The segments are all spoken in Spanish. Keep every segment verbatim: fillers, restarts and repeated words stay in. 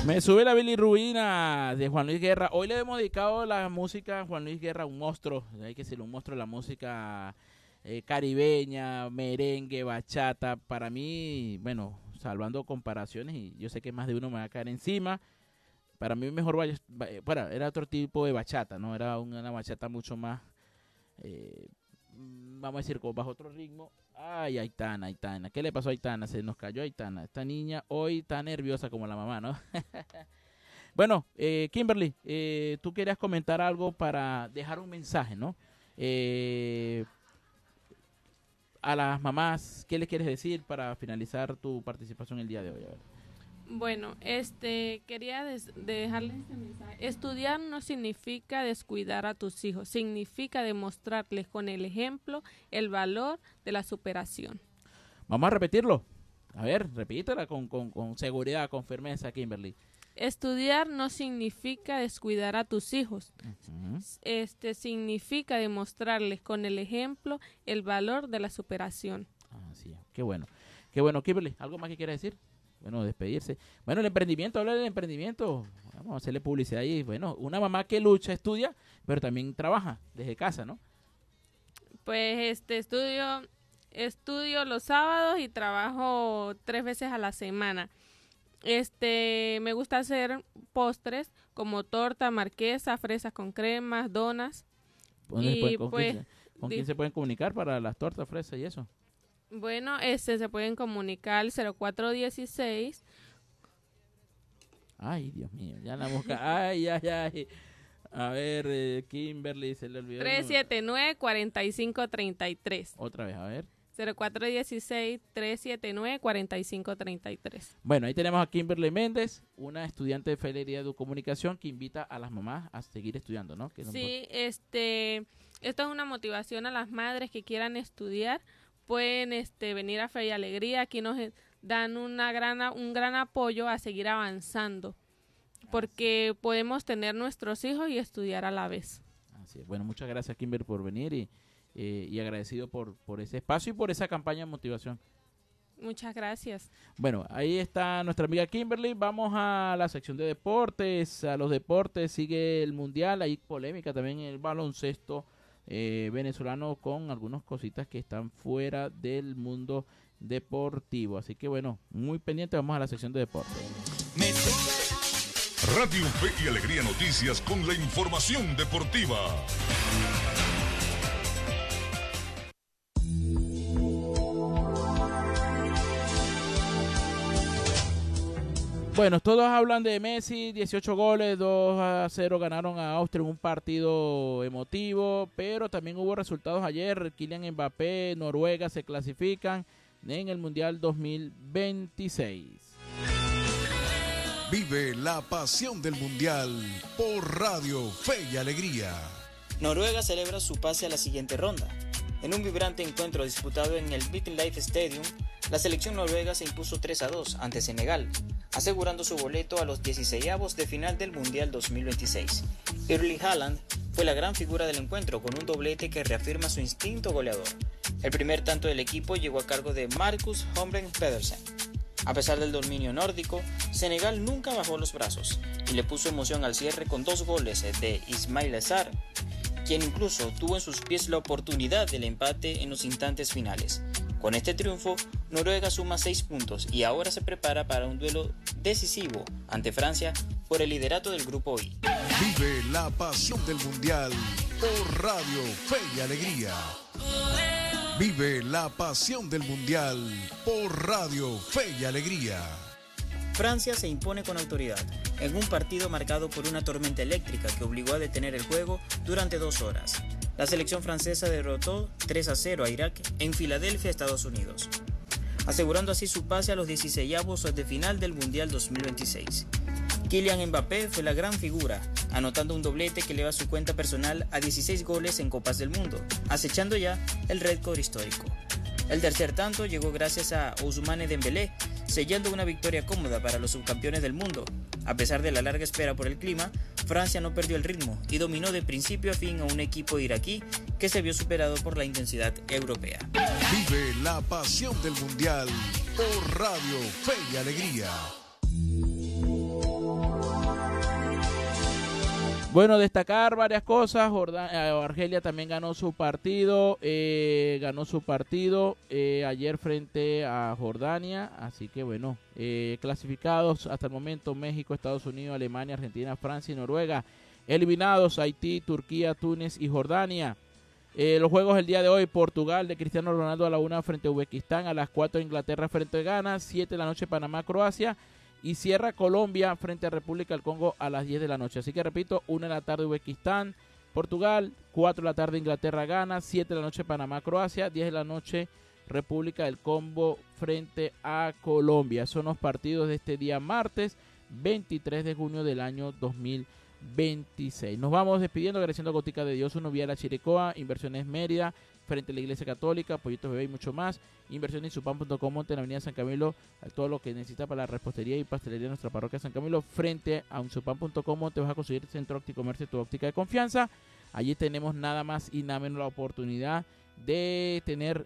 Me sube la bilirrubina de Juan Luis Guerra. Hoy le hemos dedicado la música a Juan Luis Guerra, un monstruo. Hay que decirlo, un monstruo de la música eh, caribeña, merengue, bachata. Para mí, bueno, salvando comparaciones, y yo sé que más de uno me va a caer encima. Para mí mejor, bueno, era otro tipo de bachata, ¿no? Era una bachata mucho más, eh, vamos a decir, bajo otro ritmo. Ay, Aitana, Aitana. ¿Qué le pasó a Aitana? Se nos cayó Aitana. Esta niña hoy está nerviosa como la mamá, ¿no? Bueno, eh, Kimberly, eh, tú querías comentar algo para dejar un mensaje, ¿no? Eh, a las mamás, ¿qué les quieres decir para finalizar tu participación el día de hoy? A ver. Bueno, este, quería des- dejarles este mensaje. Estudiar no significa descuidar a tus hijos, significa demostrarles con el ejemplo el valor de la superación. Vamos a repetirlo. A ver, repítela con, con, con seguridad, con firmeza, Kimberly. Estudiar no significa descuidar a tus hijos, Uh-huh. este significa demostrarles con el ejemplo el valor de la superación. Ah, sí, qué bueno. Qué bueno, Kimberly, ¿algo más que quieras decir? Bueno, despedirse. Bueno, el emprendimiento, habla del emprendimiento. Vamos a hacerle publicidad ahí. Bueno, una mamá que lucha, estudia, pero también trabaja desde casa, ¿no? Pues este estudio estudio los sábados y trabajo tres veces a la semana. Este, me gusta hacer postres como torta marquesa, fresas con cremas, donas. ¿Dónde se Y pueden- ¿Con, pues, quién, se- con di- quién se pueden comunicar para las tortas, fresas y eso? Bueno, este se pueden comunicar al cero cuatro dieciséis. Ay, Dios mío, ya la busca. Ay, ay, ay. A ver, eh, Kimberly, se le olvidó. el tres número. siete nueve, cuatro cinco tres tres. Otra vez, a ver. cero cuatro dieciséis, tres siete nueve, cuatro cinco tres tres. Bueno, ahí tenemos a Kimberly Méndez, una estudiante de Felería de Comunicación que invita a las mamás a seguir estudiando, ¿no? Que no Sí, este, esto es una motivación a las madres que quieran estudiar. Pueden este, venir a Fe y Alegría. Aquí nos eh, dan una gran, a- un gran apoyo a seguir avanzando. Porque podemos tener nuestros hijos y estudiar a la vez. Así es. Bueno, muchas gracias, Kimber, por venir y, eh, y agradecido por, por ese espacio y por esa campaña de motivación. Muchas gracias. Bueno, ahí está nuestra amiga Kimberly. Vamos a la sección de deportes. A los deportes sigue el Mundial. Hay polémica también en el baloncesto eh, venezolano con algunas cositas que están fuera del mundo deportivo. Así que bueno, muy pendiente. Vamos a la sección de deportes. Radio Fe y Alegría Noticias con la información deportiva. Bueno, todos hablan de Messi, dieciocho goles, dos a cero ganaron a Austria en un partido emotivo, pero también hubo resultados ayer. Kylian Mbappé, Noruega se clasifican en el Mundial dos mil veintiséis. Vive la pasión del Mundial por Radio Fe y Alegría. Noruega celebra su pase a la siguiente ronda. En un vibrante encuentro disputado en el MetLife Stadium, la selección noruega se impuso tres a dos ante Senegal, asegurando su boleto a los dieciseisavos de final del Mundial dos mil veintiséis. Erling Haaland fue la gran figura del encuentro con un doblete que reafirma su instinto goleador. El primer tanto del equipo llegó a cargo de Marcus Holmgren Pedersen. A pesar del dominio nórdico, Senegal nunca bajó los brazos y le puso emoción al cierre con dos goles de Ismaïla Sarr, quien incluso tuvo en sus pies la oportunidad del empate en los instantes finales. Con este triunfo, Noruega suma seis puntos y ahora se prepara para un duelo decisivo ante Francia por el liderato del Grupo I. Vive la pasión del Mundial por Radio Fe y Alegría. Vive la pasión del Mundial por Radio Fe y Alegría. Francia se impone con autoridad en un partido marcado por una tormenta eléctrica que obligó a detener el juego durante dos horas. La selección francesa derrotó tres a cero a Irak en Filadelfia, Estados Unidos, asegurando así su pase a los dieciseisavos de final del Mundial dos mil veintiséis. Kylian Mbappé fue la gran figura, anotando un doblete que eleva su cuenta personal a dieciséis goles en Copas del Mundo, acechando ya el récord histórico. El tercer tanto llegó gracias a Ousmane Dembélé, sellando una victoria cómoda para los subcampeones del mundo. A pesar de la larga espera por el clima, Francia no perdió el ritmo y dominó de principio a fin a un equipo iraquí que se vio superado por la intensidad europea. Vive la pasión del Mundial por Radio Fe y Alegría. Bueno, destacar varias cosas. Jordania, Argelia también ganó su partido, eh, ganó su partido eh, ayer frente a Jordania, así que bueno, eh, clasificados hasta el momento México, Estados Unidos, Alemania, Argentina, Francia y Noruega. Eliminados Haití, Turquía, Túnez y Jordania. Eh, los juegos el día de hoy: Portugal de Cristiano Ronaldo a la una frente a Uzbekistán, a las cuatro Inglaterra frente a Ghana, siete de la noche Panamá, Croacia, y cierra Colombia frente a República del Congo a las diez de la noche. Así que repito, una de la tarde Uzbekistán, Portugal, cuatro de la tarde Inglaterra, Ghana, siete de la noche Panamá, Croacia, diez de la noche República del Congo frente a Colombia. Son los partidos de este día martes veintitrés de junio del año dos mil veintiséis. Nos vamos despidiendo agradeciendo a Gotica de Dios, Uno Viala Chiricoa, Inversiones Mérida, frente a la Iglesia Católica, Pollitos Bebé y mucho más. Inversiones Supan punto com, monte en la avenida San Camilo, todo lo que necesita para la repostería y pastelería de nuestra parroquia San Camilo. Frente a Unsupan punto com te vas a conseguir Centro Óptico Comercio, tu óptica de confianza. Allí tenemos nada más y nada menos la oportunidad de tener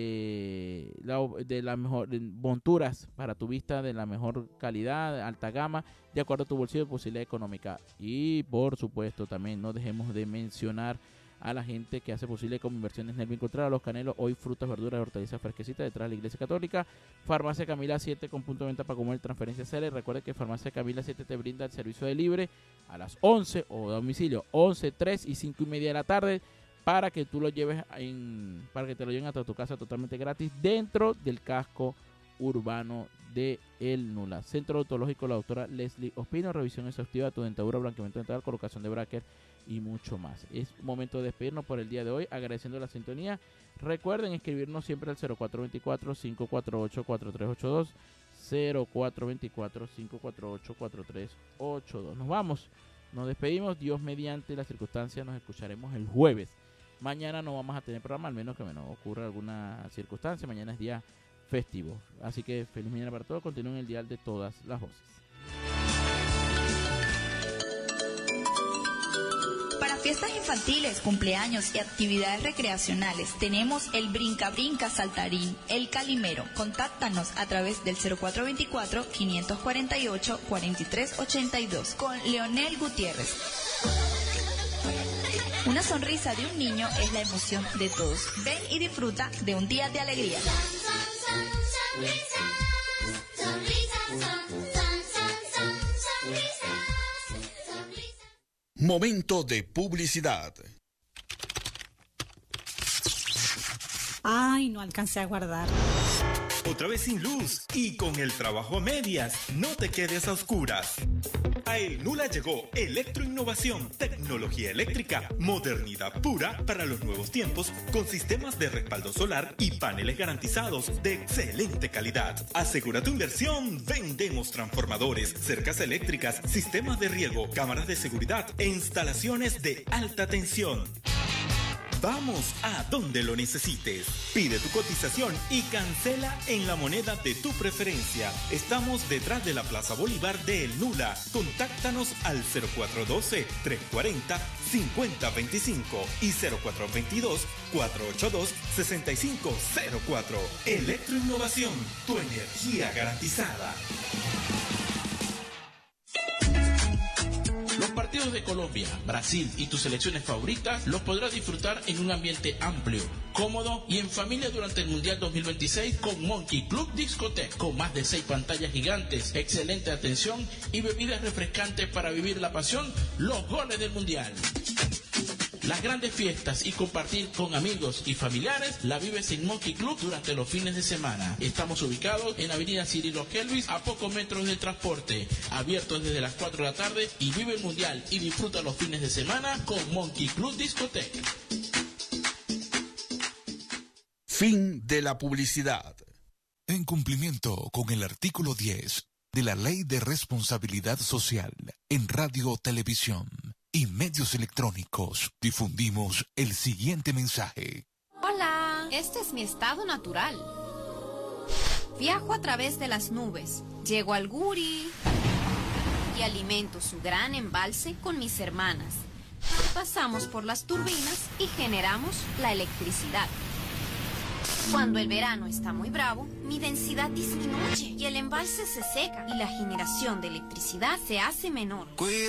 eh, la, de las mejor de monturas para tu vista de la mejor calidad, de alta gama, de acuerdo a tu bolsillo y posibilidad económica. Y por supuesto también no dejemos de mencionar a la gente que hace posible como Inversiones Nervin Contreras, Los Canelos, hoy frutas, verduras y hortalizas fresquecitas detrás de la Iglesia Católica. Farmacia Camila siete con punto de venta para comer, transferencia C L. Recuerda que Farmacia Camila siete te brinda el servicio de libre a las once o domicilio once, tres y cinco y media de la tarde para que tú lo lleves en, para que te lo lleven hasta tu casa totalmente gratis dentro del casco urbano de El Nula. Centro Odontológico la doctora Leslie Ospino, revisión exhaustiva de tu dentadura, blanqueamiento dental, colocación de bracket y mucho más. Es momento de despedirnos por el día de hoy, agradeciendo la sintonía. Recuerden escribirnos siempre al cero cuatro dos cuatro, cinco cuatro ocho, cuatro tres ocho dos, cero cuatro dos cuatro, cinco cuatro ocho, cuatro tres ocho dos. Nos vamos, nos despedimos, Dios mediante las circunstancias, nos escucharemos el jueves. Mañana no vamos a tener programa, al menos que bueno, ocurra alguna circunstancia. Mañana es día festivo. Así que feliz mañana para todos. Continúen el dial de todas las voces. Para fiestas infantiles, cumpleaños y actividades recreacionales tenemos el Brinca Brinca Saltarín, el Calimero. Contáctanos a través del cero cuatro dos cuatro, cinco cuatro ocho, cuatro tres ocho dos con Leonel Gutiérrez. Una sonrisa de un niño es la emoción de todos. Ven y disfruta de un día de alegría. Momento de publicidad. Ay, no alcancé a guardar. Otra vez sin luz y con el trabajo a medias. No te quedes a oscuras. A El Nula llegó Electroinnovación, tecnología eléctrica, modernidad pura para los nuevos tiempos, con sistemas de respaldo solar y paneles garantizados de excelente calidad. Asegura tu inversión. Vendemos transformadores, cercas eléctricas, sistemas de riego, cámaras de seguridad e instalaciones de alta tensión. Vamos a donde lo necesites. Pide tu cotización y cancela en la moneda de tu preferencia. Estamos detrás de la Plaza Bolívar de El Nula. Contáctanos al cero cuatro uno dos, tres cuatro cero, cinco cero dos cinco y cero cuatro dos dos, cuatro ocho dos, seis cinco cero cuatro. Electroinnovación, tu energía garantizada. Los partidos de Colombia, Brasil y tus selecciones favoritas los podrás disfrutar en un ambiente amplio, cómodo y en familia durante el Mundial dos mil veintiséis con Monkey Club Discotheque, con más de seis pantallas gigantes, excelente atención y bebidas refrescantes para vivir la pasión, los goles del Mundial. Las grandes fiestas y compartir con amigos y familiares la vives en Monkey Club durante los fines de semana. Estamos ubicados en Avenida Cirilo Kelvis, a pocos metros del transporte. Abiertos desde las cuatro de la tarde y vive el Mundial y disfruta los fines de semana con Monkey Club Discotheque. Fin de la publicidad. En cumplimiento con el artículo diez de la Ley de Responsabilidad Social en Radio, Televisión y medios electrónicos, difundimos el siguiente mensaje. Hola, este es mi estado natural. Viajo a través de las nubes, llego al Guri y alimento su gran embalse con mis hermanas. Pasamos por las turbinas y generamos la electricidad. Cuando el verano está muy bravo, mi densidad disminuye y el embalse se seca y la generación de electricidad se hace menor.